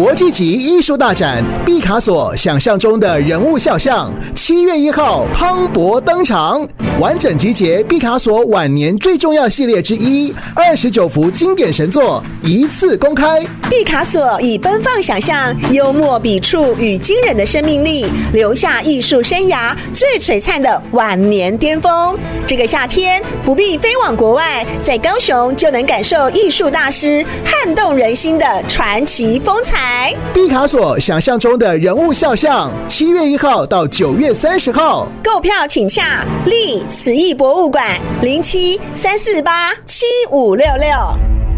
国际级艺术大展毕卡索想象中的人物肖像，7月1号磅礴登场，完整集结毕卡索晚年最重要系列之一，29幅经典神作一次公开。 毕卡索以奔放想象、幽默笔触与惊人的生命力，留下艺术生涯最璀璨的晚年巅峰。这个夏天不必飞往国外，在高雄就能感受艺术大师撼动人心的传奇风采。 毕卡索想象中的人物肖像，7月1号到9月30号， 购票请洽立慈艺博物馆07-348-7566。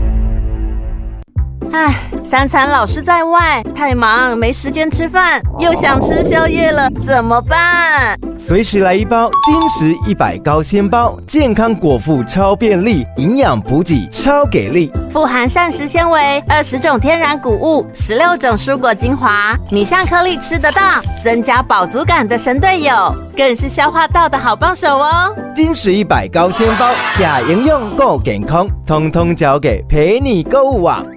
三餐老是在外，太忙没时间吃饭，又想吃宵夜了，怎么办？ 随时来一包金石100高纤包，健康果腹超便利，营养补给超给力， 富含膳食纤维、20种天然谷物、16种蔬果精华，米香颗粒吃得到，增加饱足感的神队友，更是消化道的好帮手哦。 金石100高纤包，假营养够健康，通通交给陪你购物网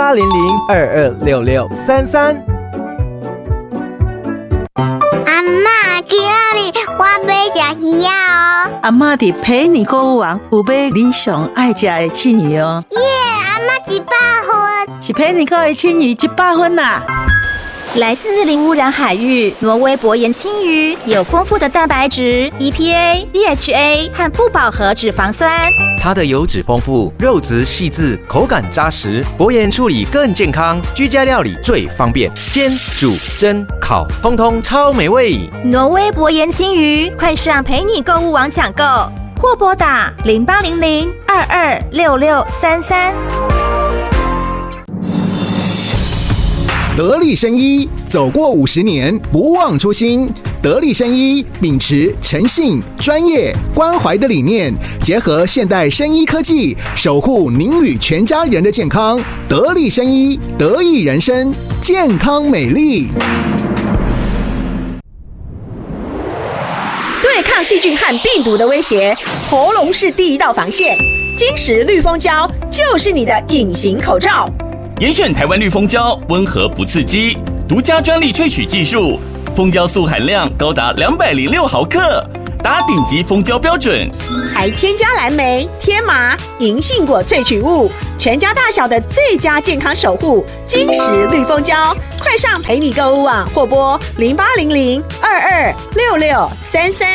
0800226633。 阿嬷，今日我要吃鱼哦。 阿嬷伫陪你购物网有买你上爱吃的青鱼哦。 耶，阿嬷100分， 是陪你购的青鱼100分啦。 来自零污染海域，挪威薄盐青鱼有丰富的蛋白质、EPA、DHA 和不饱和脂肪酸。 它的油脂丰富，肉质细致，口感扎实，薄盐处理更健康，居家料理最方便，煎、煮、蒸、烤，通通超美味。 挪威薄盐青鱼，快上陪你购物网抢购，或拨打0800226633。 得力生医，走过50年，不忘初心。得力生医秉持诚信、专业、关怀的理念，结合现代生医科技，守护您与全家人的健康。得力生医，得益人生，健康美丽。 对抗细菌和病毒的威胁，喉咙是第一道防线。金石绿蜂胶就是你的隐形口罩。 严选台湾绿蜂胶，温和不刺激，独家专利萃取技术，蜂胶素含量高达206毫克，达顶级蜂胶标准， 还添加蓝莓、天麻、银杏果萃取物，全家大小的最佳健康守护。金石绿蜂胶，快上陪你购物网或拨0800226633。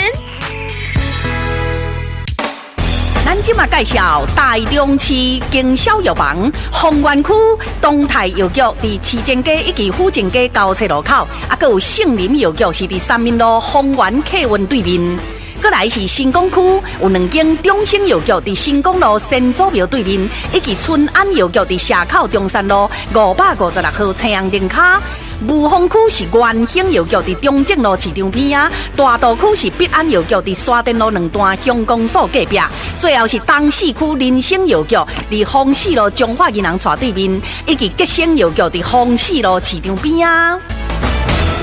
咱今嘛介绍台中市经销药房丰原区东泰药局，伫市政街以及府政街交叉路口，还有杏林药局是伫三民路丰原客运对面。再来是新港区有2间中兴药局，伫新港路新祖庙对面，以及春安药局伫社口中山路556号青阳灯卡。雾峰区是元兴药局伫中正路市场边啊，大道区是必安药局伫沙田路2段乡公所隔壁，最后是东市区林生药局伫丰市路中华银行斜对面，以及吉生药局伫丰市路市场边啊。